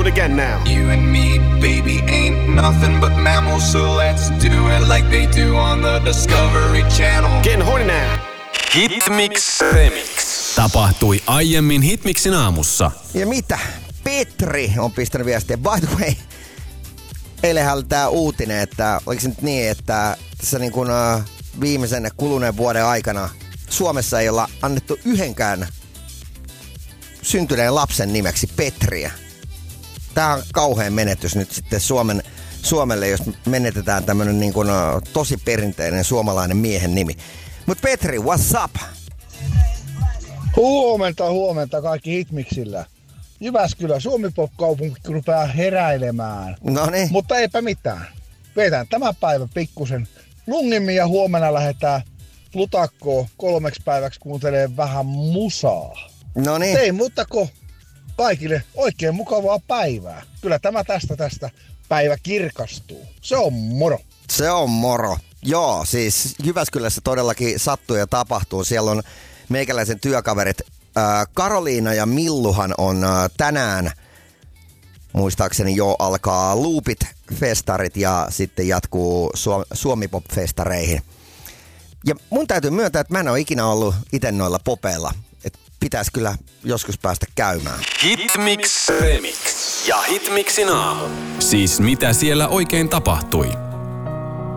again now. You and me, baby, ain't nothing but mammals, so let's do it like they do on the Discovery Channel. Getting horny now. Hitmix Remix. Tapahtui aiemmin Hitmixin aamussa. Ja mitä? Petri on pistänyt viestiä. By the way, eilenhän tää uutinen, että oliko se nyt niin, että tässä niin kuin viimeisen kuluneen vuoden aikana Suomessa ei olla annettu yhdenkään syntyneen lapsen nimeksi Petriä. Tää on kauhean menetys nyt sitten Suomelle, jos menetetään tämmönen niin kuin tosi perinteinen suomalainen miehen nimi. Mut Petri, what's up? Huomenta kaikki Hitmixillä. Jyväskylä, Suomi-pop-kaupunki rupeaa heräilemään. Noniin. Mutta eipä mitään. Vetään tämän päivän pikkusen lungimmin ja huomenna lähdetään Plutakkoon 3 päiväksi kuuntelee vähän musaa. Noniin. Ei muuta kuin kaikille oikein mukavaa päivää. Kyllä tämä tästä päivä kirkastuu. Se on moro. Se on moro. Joo, siis Jyväskylässä todellakin sattuu ja tapahtuu. Siellä on meikäläisen työkaverit. Karoliina ja Milluhan on tänään, muistaakseni jo alkaa Loopit-festarit ja sitten jatkuu Suomi-pop-festareihin. Ja mun täytyy myöntää, että mä en ole ikinä ollut itse noilla popeilla. Että pitäisi kyllä joskus päästä käymään. Hitmix Remix ja Hitmixin aamu. Siis mitä siellä oikein tapahtui?